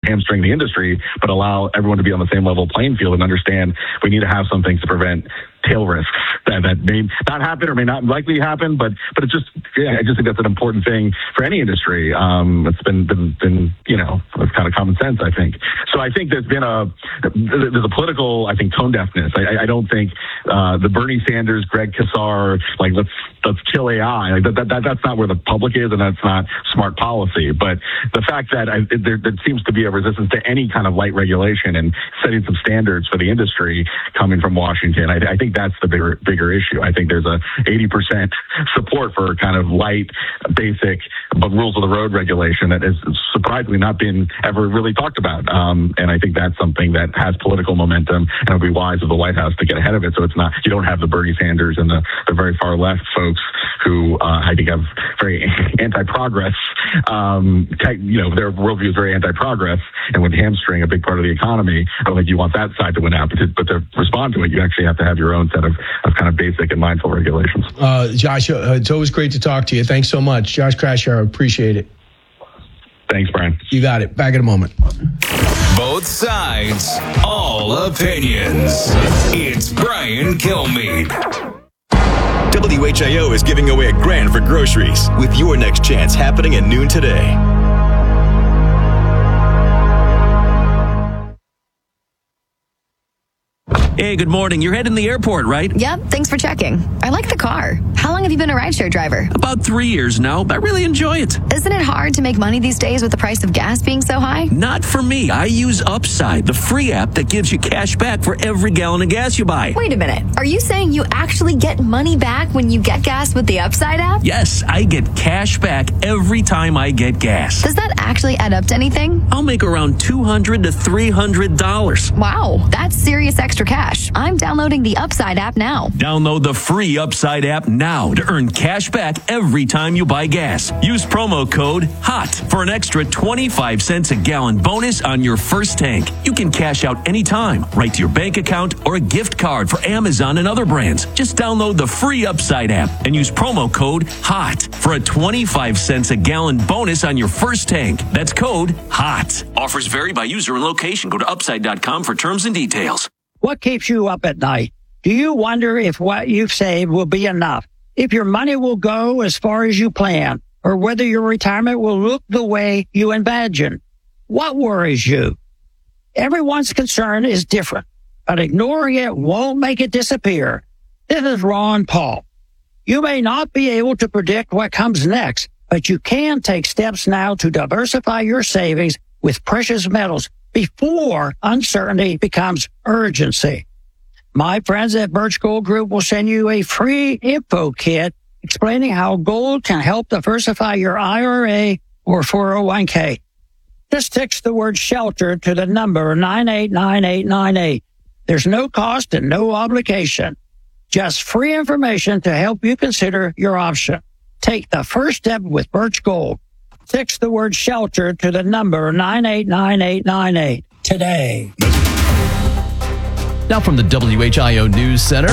hamstring the industry, but allow everyone to be on the same level playing field and understand we need to have some things to prevent tail risks that may not happen or may not likely happen, but it's just, I just think that's an important thing for any industry. It's been it's kind of common sense, I think. So I think there's a political, I think, tone deafness. I don't think the Bernie Sanders, Greg Casar, like let's kill AI. Like that's not where the public is, and that's not smart policy. But the fact that there seems to be a resistance to any kind of light regulation and setting some standards for the industry coming from Washington, I think that's the bigger issue. I think there's a 80% support for kind of light, basic, but rules of the road regulation that has surprisingly not been ever really talked about. And I think that's something that has political momentum, and it would be wise of the White House to get ahead of it. So it's not, you don't have the Bernie Sanders and the very far left folks who I think have very anti-progress. Their worldview is very anti-progress and would hamstring a big part of the economy. I don't think you want that side to win out, but to respond to it, you actually have to have your own set of kind of basic and mindful regulations. Josh, it's always great to talk to you. Thanks so much. Josh Krasjar, appreciate it. Thanks, Brian. You got it. Back in a moment. Both sides, all opinions. It's Brian Kilmeade. WHIO is giving away $1,000 for groceries with your next chance happening at noon today. Hey, good morning. You're heading to the airport, right? Yep, thanks for checking. I like the car. How long have you been a rideshare driver? About 3 years now, but I really enjoy it. Isn't it hard to make money these days with the price of gas being so high? Not for me. I use Upside, the free app that gives you cash back for every gallon of gas you buy. Wait a minute. Are you saying you actually get money back when you get gas with the Upside app? Yes, I get cash back every time I get gas. Does that actually add up to anything? I'll make around $200 to $300. Wow, that's serious extra cash. I'm downloading the Upside app now. Download the free Upside app now to earn cash back every time you buy gas. Use promo code HOT for an extra 25 cents a gallon bonus on your first tank. You can cash out anytime, right to your bank account or a gift card for Amazon and other brands. Just download the free Upside app and use promo code HOT for a 25 cents a gallon bonus on your first tank. That's code HOT. Offers vary by user and location. Go to upside.com for terms and details. What keeps you up at night? Do you wonder if what you've saved will be enough? If your money will go as far as you plan? Or whether your retirement will look the way you imagine? What worries you? Everyone's concern is different, but ignoring it won't make it disappear. This is Ron Paul. You may not be able to predict what comes next, but you can take steps now to diversify your savings with precious metals before uncertainty becomes urgency. My friends at Birch Gold Group will send you a free info kit explaining how gold can help diversify your IRA or 401k. Just text the word shelter to the number 989898. There's no cost and no obligation. Just free information to help you consider your option. Take the first step with Birch Gold. Text the word shelter to the number 989898 today. Now from the WHIO News Center.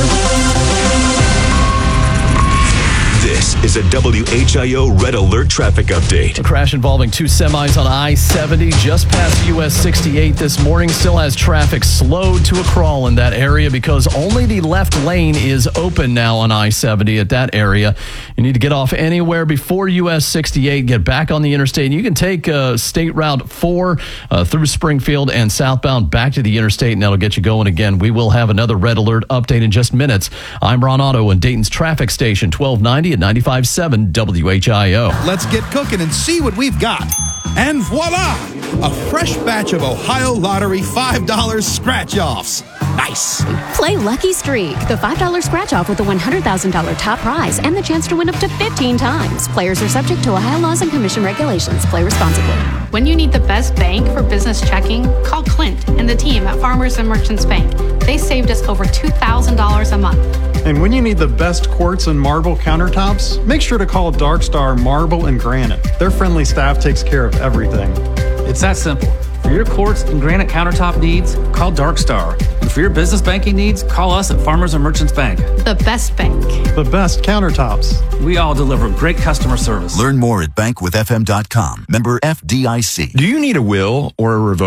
This is a WHIO Red Alert traffic update. A crash involving two semis on I-70 just past US 68 this morning still has traffic slowed to a crawl in that area because only the left lane is open now on I-70 at that area. You need to get off anywhere before US 68, get back on the interstate. You can take State Route 4 through Springfield and southbound back to the interstate, and that'll get you going again. We will have another Red Alert update in just minutes. I'm Ron Otto in Dayton's traffic station, 1290 at 95.7 WHIO. Let's get cooking and see what we've got. And voila! A fresh batch of Ohio Lottery $5 scratch-offs. Nice. Play Lucky Streak, the $5 scratch-off with a $100,000 top prize and the chance to win up to 15 times. Players are subject to Ohio laws and commission regulations. Play responsibly. When you need the best bank for business checking, call Clint and the team at Farmers and Merchants Bank. They saved us over $2,000 a month. And when you need the best quartz and marble countertops, make sure to call Dark Star Marble and Granite. Their friendly staff takes care of everything. It's that simple. For your quartz and granite countertop needs, call Dark Star. And for your business banking needs, call us at Farmers and Merchants Bank. The best bank. The best countertops. We all deliver great customer service. Learn more at bankwithfm.com. Member FDIC. Do you need a will or a revocation?